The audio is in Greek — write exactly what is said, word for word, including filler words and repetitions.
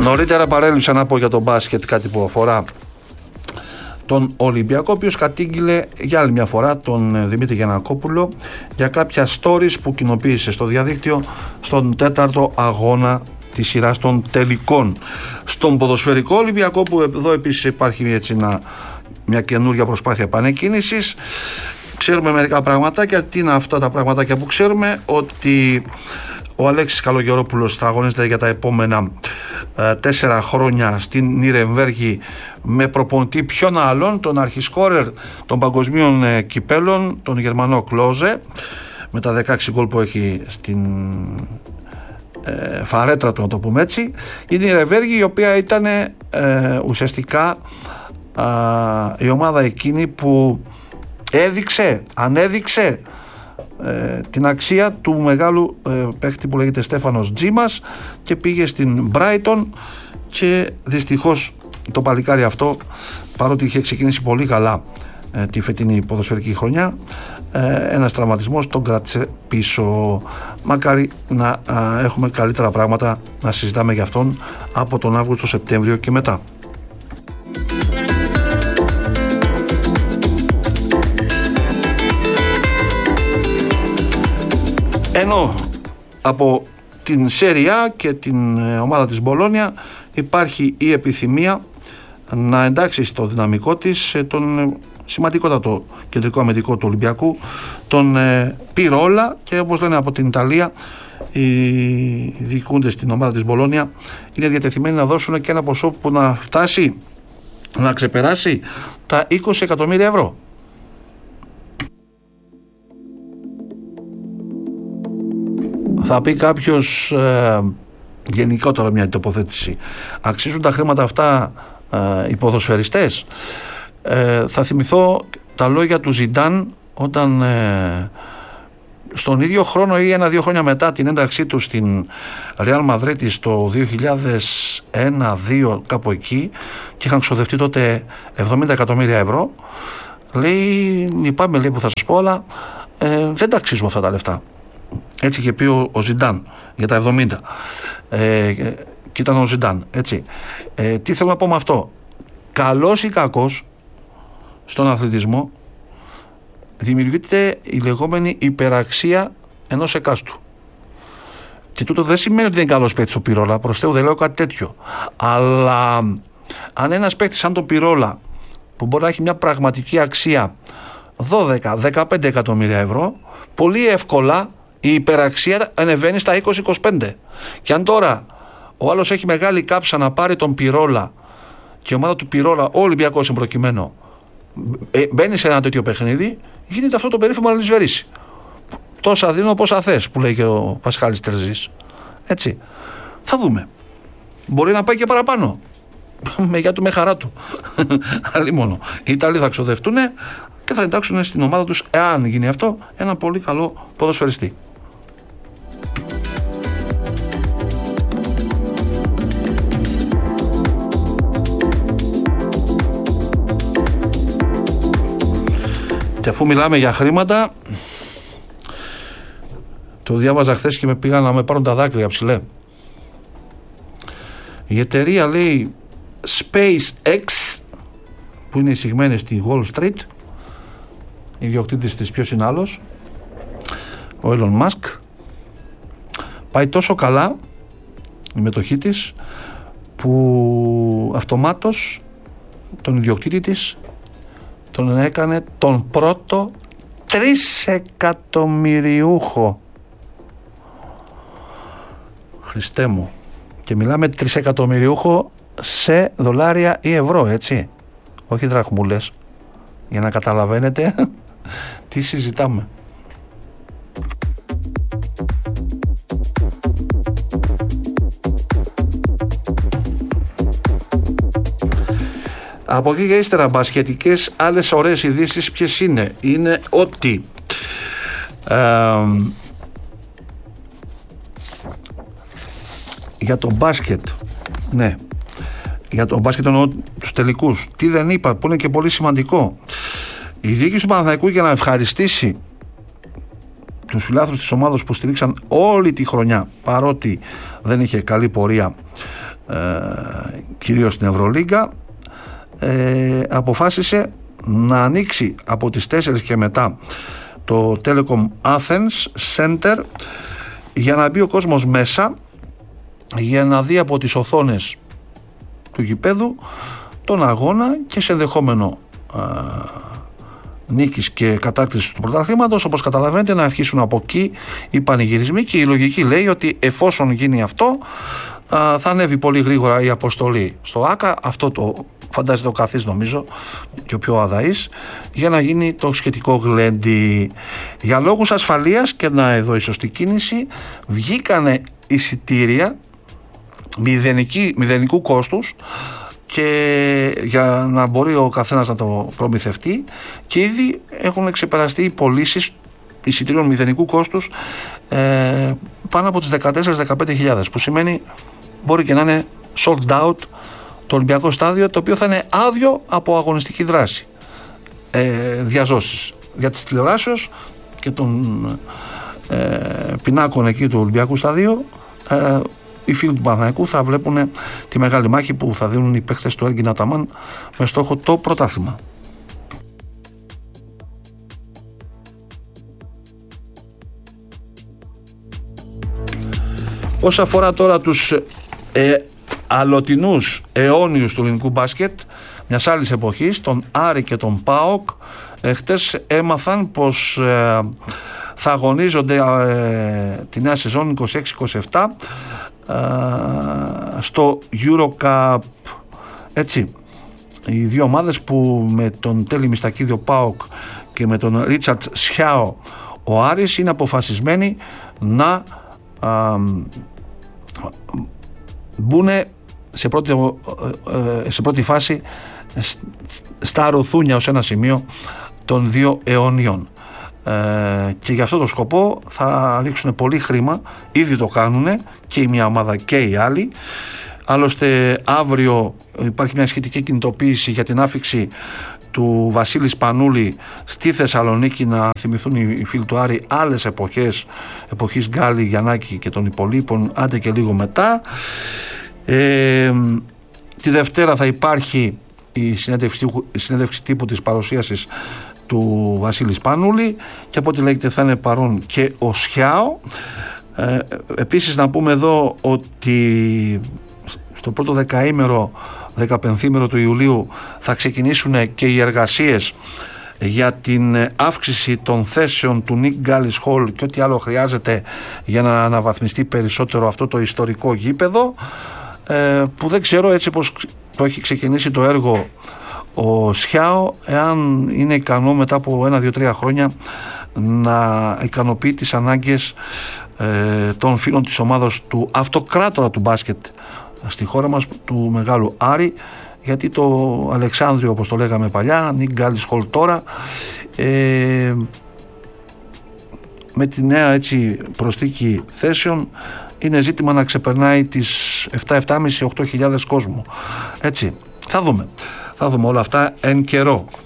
Νωρίτερα παρέλειψα να πω για τον μπάσκετ κάτι που αφορά τον Ολυμπιακό, ο οποίος κατήγγειλε για άλλη μια φορά τον Δημήτρη Γιαννακόπουλο για κάποια stories που κοινοποίησε στο διαδίκτυο στον τέταρτο αγώνα της σειράς των τελικών. Στον ποδοσφαιρικό Ολυμπιακό, που εδώ επίσης υπάρχει έτσι ένα, μια καινούργια προσπάθεια επανεκκίνησης, ξέρουμε μερικά πραγματάκια. Τι είναι αυτά τα πραγματάκια που ξέρουμε? Ότι ο Αλέξης Καλογερόπουλος θα αγωνίζεται για τα επόμενα ε, τέσσερα χρόνια στην Νιρεμβέργη με προπονητή ποιον άλλον, τον αρχισκόρερ των παγκοσμίων ε, κυπέλων, τον Γερμανό Κλόζε, με τα δεκαέξι γκολ που έχει στην ε, φαρέτρα του, να το πούμε έτσι. Η Νιρεμβέργη, η οποία ήταν ε, ουσιαστικά ε, η ομάδα εκείνη που έδειξε, ανέδειξε ε, την αξία του μεγάλου ε, παίχτη που λέγεται Στέφανος Τζίμας και πήγε στην Brighton, και δυστυχώς το παλικάρι αυτό, παρότι είχε ξεκινήσει πολύ καλά ε, τη φετινή ποδοσφαιρική χρονιά, ε, ένας τραυματισμός τον κράτησε πίσω. Μακάρι να ε, έχουμε καλύτερα πράγματα να συζητάμε για αυτόν από τον Αύγουστο, Σεπτέμβριο και μετά. Ενώ από την Σέρια και την ομάδα της Μπολόνια υπάρχει η επιθυμία να εντάξει στο δυναμικό της τον σημαντικότατο κεντρικό αμυντικό του Ολυμπιακού, τον Πιρόλα, και όπως λένε από την Ιταλία οι διοικούντες στην ομάδα της Μπολόνια είναι διατεθειμένοι να δώσουν και ένα ποσό που να φτάσει να ξεπεράσει τα είκοσι εκατομμύρια ευρώ. Θα πει κάποιος ε, γενικότερα μια τοποθέτηση, αξίζουν τα χρήματα αυτά ε, οι ποδοσφαιριστές? Ε, θα θυμηθώ τα λόγια του Ζιντάν όταν ε, στον ίδιο χρόνο ή ένα-δύο χρόνια μετά την ένταξή του στην Ρεάλ Μαδρίτη το δύο χιλιάδες ένα δύο, κάπου εκεί, και είχαν ξοδευτεί τότε εβδομήντα εκατομμύρια ευρώ, λέει, λυπάμαι, λέει, που θα σας πω, αλλά ε, δεν τα αξίζουμε αυτά τα λεφτά. Έτσι είχε πει ο, ο Ζιντάν για τα εβδομήντα, ε, και ήταν ο Ζιντάν, έτσι. Ε, τι θέλω να πω με αυτό? Καλός ή κακός, στον αθλητισμό δημιουργείται η λεγόμενη υπεραξία ενός εκάστου. Και τούτο δεν σημαίνει ότι δεν είναι καλός παίκτης ο Πιρόλα, προς Θεού δεν λέω κάτι τέτοιο. Αλλά αν ένας παίκτης σαν τον Πιρόλα, που μπορεί να έχει μια πραγματική αξία δώδεκα με δεκαπέντε εκατομμύρια ευρώ, πολύ εύκολα η υπεραξία ανεβαίνει στα είκοσι με είκοσι πέντε. Και αν τώρα ο άλλος έχει μεγάλη κάψα να πάρει τον Πιρόλα και η ομάδα του Πιρόλα, ο Ολυμπιακός εμπροκειμένο, μπαίνει σε ένα τέτοιο παιχνίδι, γίνεται αυτό το περίφημο αλυσβερίσι. Τόσα δίνω πόσα θες, που λέει και ο Πασχάλης Τερζής. Έτσι. Θα δούμε. Μπορεί να πάει και παραπάνω. Με γεια του, με χαρά του. Αλλή μόνο. Οι Ιταλοί θα ξοδευτούν και θα εντάξουν στην ομάδα τους, εάν γίνει αυτό, ένα πολύ καλό ποδοσφαιριστή. Και αφού μιλάμε για χρήματα, το διάβαζα χθες και με πήγαν να με πάρουν τα δάκρυα ψηλέ. Η εταιρεία, λέει, SpaceX, που είναι εισηγμένη στη Wall Street, ιδιοκτήτης της ποιος είναι άλλος, ο Elon Musk, πάει τόσο καλά η μετοχή της που αυτομάτως τον ιδιοκτήτη της τον έκανε τον πρώτο τρισεκατομμυριούχο. Χριστέ μου. Και μιλάμε τρισεκατομμυριούχο σε δολάρια ή ευρώ, έτσι, όχι δραχμούλες, για να καταλαβαίνετε τι συζητάμε. Από εκεί και ύστερα, μπασχετικές άλλες ωραίες ειδήσεις ποιες είναι? Είναι ότι ε, για το μπάσκετ, ναι, για το μπάσκετ εννοώ τους τελικούς, τι δεν είπα που είναι και πολύ σημαντικό, η διοίκηση του Παναθηναϊκού, για να ευχαριστήσει τους φιλάθλους της ομάδας που στηρίξαν όλη τη χρονιά, παρότι δεν είχε καλή πορεία ε, κυρίως στην Ευρωλίγκα, ε, αποφάσισε να ανοίξει από τις τέσσερις και μετά το Telecom Athens Center για να μπει ο κόσμος μέσα, για να δει από τις οθόνες του γηπέδου τον αγώνα και σε ενδεχόμενο α, νίκης και κατάκτησης του πρωταθλήματος. Όπως καταλαβαίνετε, να αρχίσουν από εκεί οι πανηγυρισμοί, και η λογική λέει ότι εφόσον γίνει αυτό, α, θα ανέβει πολύ γρήγορα η αποστολή στο ΆΚΑ, αυτό το φαντάζεται ο καθής νομίζω και ο πιο αδαής, για να γίνει το σχετικό γλέντι. Για λόγους ασφαλείας, και να εδώ η σωστή κίνηση, βγήκανε εισιτήρια μηδενική, μηδενικού κόστους, και για να μπορεί ο καθένας να το προμηθευτεί, και ήδη έχουν ξεπεραστεί οι πωλήσεις εισιτήριων μηδενικού κόστους ε, πάνω από τις δεκατέσσερις με δεκαπέντε χιλιάδες, που σημαίνει μπορεί και να είναι sold out το Ολυμπιακό στάδιο, το οποίο θα είναι άδειο από αγωνιστική δράση, ε, διαζώσεις για τις τηλεοράσεις και των ε, πινάκων εκεί του Ολυμπιακού σταδίου. ε, Οι φίλοι του Παναθηναϊκού θα βλέπουν τη μεγάλη μάχη που θα δίνουν οι παίκτες του Έργιν Αταμάν με στόχο το πρωτάθλημα. Όσον αφορά τώρα τους ε, αλωτινούς αιώνιους του ελληνικού μπάσκετ μιας άλλης εποχής, τον Άρη και τον ΠΑΟΚ, ε, χτες έμαθαν πως ε, θα αγωνίζονται ε, τη νέα σεζόν είκοσι έξι είκοσι επτά στο EuroCup. Έτσι, οι δύο ομάδες που με τον Τέλη Μιστακίδιο ΠΑΟΚ και με τον Ρίτσαρτ Σιάο ο Άρης είναι αποφασισμένοι να α, μπουν σε πρώτη, σε πρώτη φάση στα αρωθούνια ως ένα σημείο των δύο αιωνιών. Ε, και για αυτό το σκοπό θα ρίξουν πολύ χρήμα, ήδη το κάνουν και η μια ομάδα και η άλλη. Άλλωστε αύριο υπάρχει μια σχετική κινητοποίηση για την άφιξη του Βασίλη Σπανούλη στη Θεσσαλονίκη, να θυμηθούν οι φίλοι του Άρη άλλες εποχές, εποχής Γκάλη, Γιαννάκη και των υπολείπων, άντε και λίγο μετά. ε, τη Δευτέρα θα υπάρχει η συνέντευξη, η συνέντευξη τύπου της παρουσίασης του Βασίλη Σπανούλη, και από ό,τι λέγεται θα είναι παρόν και ο Σιάο. Ε, επίσης να πούμε εδώ ότι στο πρώτο δεκαήμερο, δεκαπενθήμερο του Ιουλίου θα ξεκινήσουν και οι εργασίες για την αύξηση των θέσεων του Nick Gallis Hall και ό,τι άλλο χρειάζεται για να αναβαθμιστεί περισσότερο αυτό το ιστορικό γήπεδο, ε, που δεν ξέρω, έτσι πως το έχει ξεκινήσει το έργο ο Σιάο, εάν είναι ικανό μετά από ένα, δύο, τρία χρόνια να ικανοποιεί τις ανάγκες ε, των φίλων της ομάδας του αυτοκράτορα του μπάσκετ στη χώρα μας, του μεγάλου Άρη, γιατί το Αλεξάνδριο, όπως το λέγαμε παλιά, Nick Gallis Hall τώρα, ε, με τη νέα έτσι προσθήκη θέσεων, είναι ζήτημα να ξεπερνάει τις επτά επτά χιλιάδες με οκτώ χιλιάδες κόσμου. Έτσι, θα δούμε. Θα δούμε όλα αυτά εν καιρό.